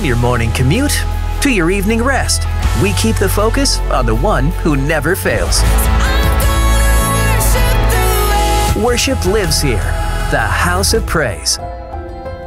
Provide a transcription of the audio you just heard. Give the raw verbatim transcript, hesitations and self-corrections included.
your morning commute to your evening rest, we keep the focus on the one who never fails. Worship lives here, the House of Praise.